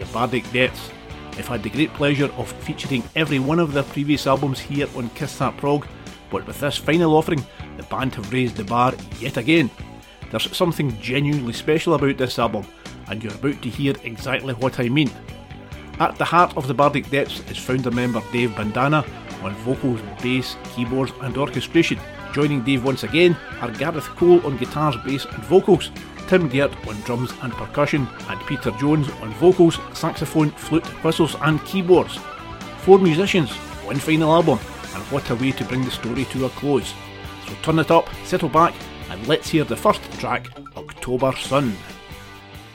Bardic Depths. I've had the great pleasure of featuring every one of their previous albums here on Kiss That Prog, but with this final offering, the band have raised the bar yet again. There's something genuinely special about this album, and you're about to hear exactly what I mean. At the heart of the Bardic Depths is founder member Dave Bandana on vocals, bass, keyboards and orchestration. Joining Dave once again are Gareth Cole on guitars, bass and vocals, Tim Geert on drums and percussion, and Peter Jones on vocals, saxophone, flute, whistles and keyboards. 4 musicians, one final album, and what a way to bring the story to a close. So turn it up, settle back, and let's hear the first track, October Sun.